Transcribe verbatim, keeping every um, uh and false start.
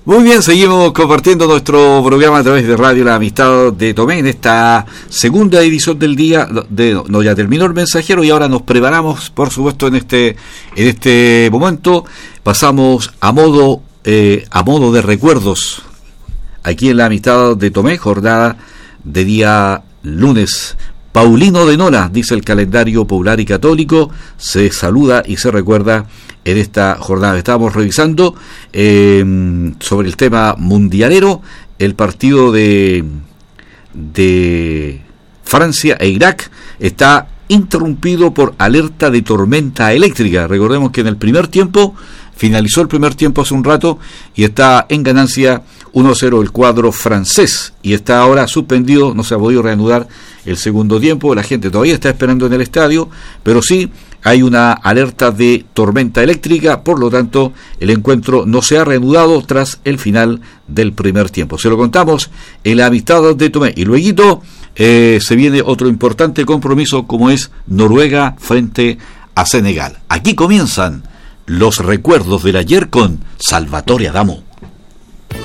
Muy bien, seguimos compartiendo nuestro programa a través de Radio La Amistad de Tomé en esta segunda edición del día. De, no, ya terminó el mensajero y ahora nos preparamos, por supuesto, en este en este momento. Pasamos a modo eh, a modo de recuerdos aquí en La Amistad de Tomé, jornada de día lunes. Paulino de Nola, dice el calendario popular y católico, se saluda y se recuerda en esta jornada. Estamos revisando eh, sobre el tema mundialero, el partido de, de Francia e Irak está interrumpido por alerta de tormenta eléctrica. Recordemos que en el primer tiempo, finalizó el primer tiempo hace un rato y está en ganancia uno a cero el cuadro francés y está ahora suspendido, no se ha podido reanudar el segundo tiempo. La gente todavía está esperando en el estadio, pero sí hay una alerta de tormenta eléctrica, por lo tanto el encuentro no se ha reanudado tras el final del primer tiempo. Se lo contamos en La Amistad de Tomé y luego eh, se viene otro importante compromiso como es Noruega frente a Senegal. Aquí comienzan los recuerdos del ayer con Salvatore Adamo.